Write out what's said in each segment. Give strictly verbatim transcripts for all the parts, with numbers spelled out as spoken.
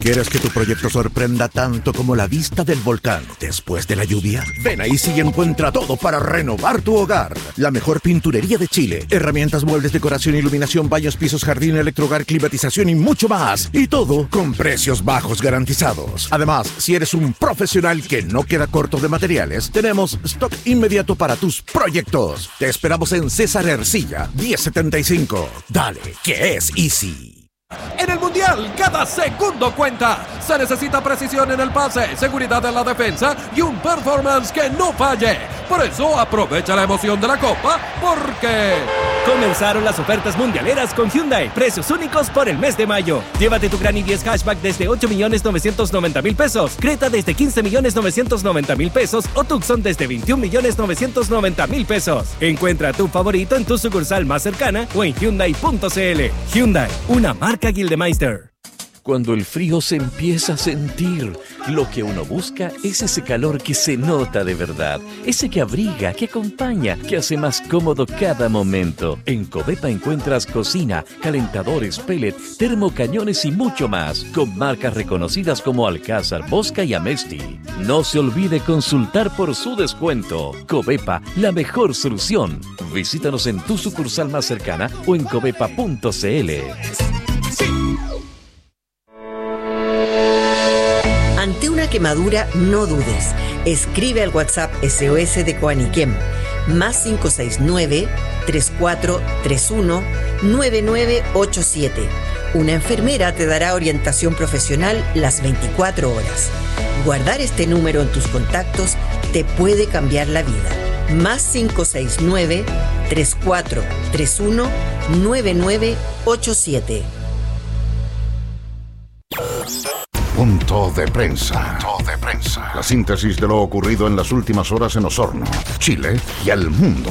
¿Quieres que tu proyecto sorprenda tanto como la vista del volcán después de la lluvia? Ven a Easy y encuentra todo para renovar tu hogar. La mejor pinturería de Chile, herramientas, muebles, decoración, iluminación, baños, pisos, jardín, electrohogar, climatización y mucho más. Y todo con precios bajos garantizados. Además, si eres un profesional que no queda corto de materiales, tenemos stock inmediato para tus proyectos. Te esperamos en César Ercilla, diez setenta y cinco. Dale, que es Easy. En el Mundial, cada segundo cuenta. Se necesita precisión en el pase, seguridad en la defensa y un performance que no falle. Por eso, aprovecha la emoción de la Copa, porque... comenzaron las ofertas mundialeras con Hyundai. Precios únicos por el mes de mayo. Llévate tu Gran i diez Hatchback desde ocho millones novecientos noventa mil pesos. Creta desde quince millones novecientos noventa mil pesos. O Tucson desde veintiún millones novecientos noventa mil pesos. Encuentra tu favorito en tu sucursal más cercana o en Hyundai punto c l. Hyundai, una marca Gildemeister. Cuando el frío se empieza a sentir, lo que uno busca es ese calor que se nota de verdad, ese que abriga, que acompaña, que hace más cómodo cada momento. En Covepa encuentras cocina, calentadores, pellet, termocañones y mucho más, con marcas reconocidas como Alcázar, Bosca y Amesti. No se olvide consultar por su descuento. Covepa, la mejor solución. Visítanos en tu sucursal más cercana o en covepa punto c l. Ante una quemadura, no dudes. Escribe al WhatsApp S O S de Coaniquem, más cinco seis nueve, tres cuatro tres uno, nueve nueve ocho siete. Una enfermera te dará orientación profesional las veinticuatro horas. Guardar este número en tus contactos te puede cambiar la vida. Más cinco seis nueve, tres cuatro tres uno, nueve nueve ocho siete. Punto de prensa. Punto de prensa. La síntesis de lo ocurrido en las últimas horas en Osorno, Chile y el mundo.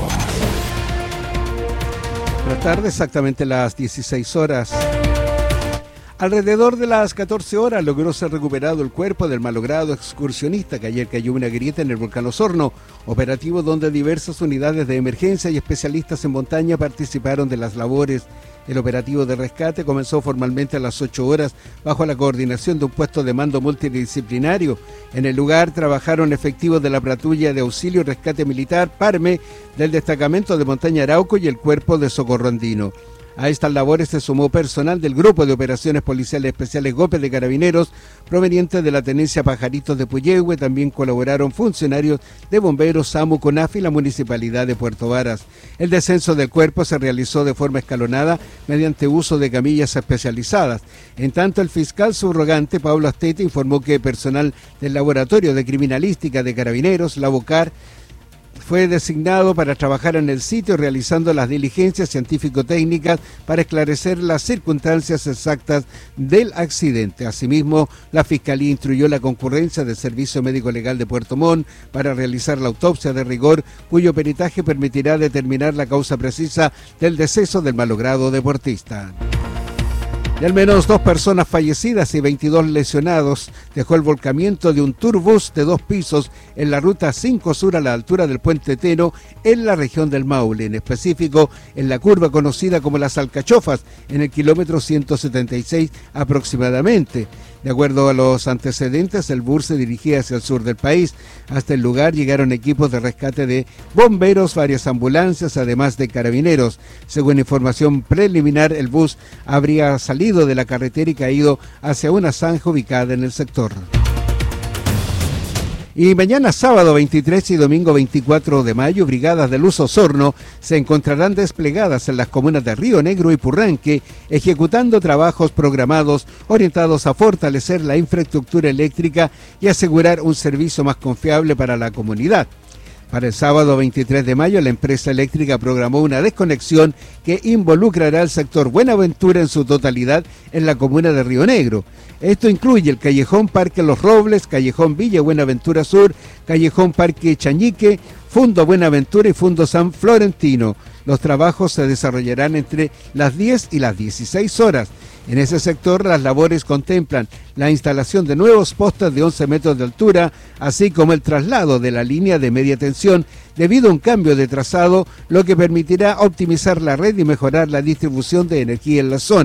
Buenas tardes, exactamente las dieciséis horas. Alrededor de las catorce horas logró ser recuperado el cuerpo del malogrado excursionista que ayer cayó una grieta en el volcán Osorno, operativo donde diversas unidades de emergencia y especialistas en montaña participaron de las labores. El operativo de rescate comenzó formalmente a las ocho horas bajo la coordinación de un puesto de mando multidisciplinario. En el lugar trabajaron efectivos de la Patrulla de Auxilio y Rescate Militar, PARME, del Destacamento de Montaña Arauco y el Cuerpo de Socorro Andino. A estas labores se sumó personal del Grupo de Operaciones Policiales Especiales GOPE de Carabineros, provenientes de la Tenencia Pajaritos de Puyehue. También colaboraron funcionarios de Bomberos, SAMU, CONAF y la Municipalidad de Puerto Varas. El descenso del cuerpo se realizó de forma escalonada mediante uso de camillas especializadas. En tanto, el fiscal subrogante, Pablo Astete, informó que personal del Laboratorio de Criminalística de Carabineros, Labocar, fue designado para trabajar en el sitio realizando las diligencias científico-técnicas para esclarecer las circunstancias exactas del accidente. Asimismo, la Fiscalía instruyó la concurrencia del Servicio Médico Legal de Puerto Montt para realizar la autopsia de rigor, cuyo peritaje permitirá determinar la causa precisa del deceso del malogrado deportista. Y al menos dos personas fallecidas y veintidós lesionados dejó el volcamiento de un turbús de dos pisos en la ruta cinco Sur a la altura del Puente Teno en la región del Maule, en específico en la curva conocida como Las Alcachofas, en el kilómetro ciento setenta y seis aproximadamente. De acuerdo a los antecedentes, el bus se dirigía hacia el sur del país. Hasta el lugar llegaron equipos de rescate de bomberos, varias ambulancias, además de carabineros. Según información preliminar, el bus habría salido de la carretera y caído hacia una zanja ubicada en el sector. Y mañana sábado veintitrés y domingo veinticuatro de mayo, brigadas de Luz Osorno se encontrarán desplegadas en las comunas de Río Negro y Purranque, ejecutando trabajos programados orientados a fortalecer la infraestructura eléctrica y asegurar un servicio más confiable para la comunidad. Para el sábado veintitrés de mayo, la empresa eléctrica programó una desconexión que involucrará al sector Buenaventura en su totalidad en la comuna de Río Negro. Esto incluye el Callejón Parque Los Robles, Callejón Villa Buenaventura Sur, Callejón Parque Chañique, Fundo Buenaventura y Fundo San Florentino. Los trabajos se desarrollarán entre las diez y las dieciséis horas. En ese sector, las labores contemplan la instalación de nuevos postes de once metros de altura, así como el traslado de la línea de media tensión debido a un cambio de trazado, lo que permitirá optimizar la red y mejorar la distribución de energía en la zona.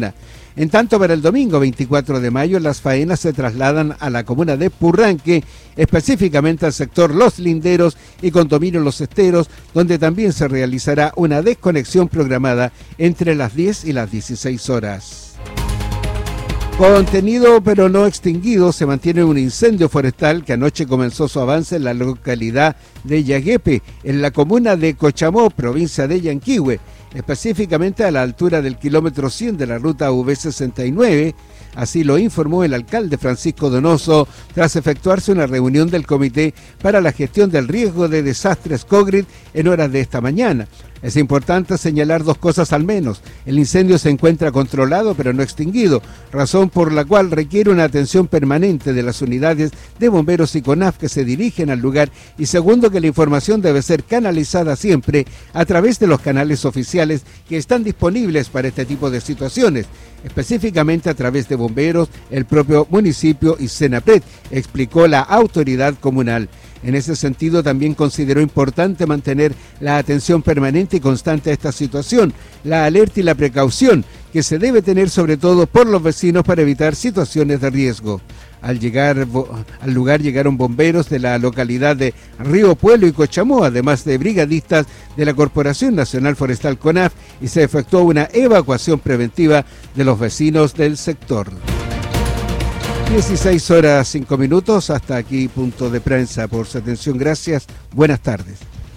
En tanto, para el domingo veinticuatro de mayo, las faenas se trasladan a la comuna de Purranque, específicamente al sector Los Linderos y Condominio Los Esteros, donde también se realizará una desconexión programada entre las diez y las dieciséis horas. Contenido pero no extinguido, se mantiene un incendio forestal que anoche comenzó su avance en la localidad de Yaguepe, en la comuna de Cochamó, provincia de Yanquihue, específicamente a la altura del kilómetro cien de la ruta U V sesenta y nueve. Así lo informó el alcalde Francisco Donoso tras efectuarse una reunión del Comité para la Gestión del Riesgo de Desastres COGRID en horas de esta mañana. Es importante señalar dos cosas al menos. El incendio se encuentra controlado pero no extinguido, razón por la cual requiere una atención permanente de las unidades de bomberos y CONAF que se dirigen al lugar, y segundo, que la información debe ser canalizada siempre a través de los canales oficiales que están disponibles para este tipo de situaciones, específicamente a través de bomberos, el propio municipio y SENAPRED, explicó la autoridad comunal. En ese sentido, también consideró importante mantener la atención permanente y constante a esta situación, la alerta y la precaución que se debe tener sobre todo por los vecinos para evitar situaciones de riesgo. Al llegar al lugar llegaron bomberos de la localidad de Río Pueblo y Cochamó, además de brigadistas de la Corporación Nacional Forestal CONAF, y se efectuó una evacuación preventiva de los vecinos del sector. dieciséis horas cinco minutos, hasta aquí Punto de Prensa. Por su atención, gracias, buenas tardes.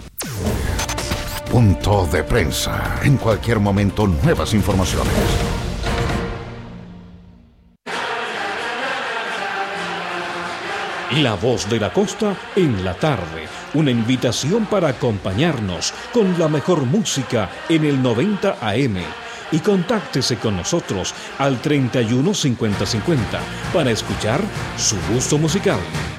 Punto de Prensa. En cualquier momento, nuevas informaciones. La Voz de la Costa en la tarde. Una invitación para acompañarnos con la mejor música en el noventa A M. Y contáctese con nosotros al treinta y uno cincuenta cincuenta para escuchar su gusto musical.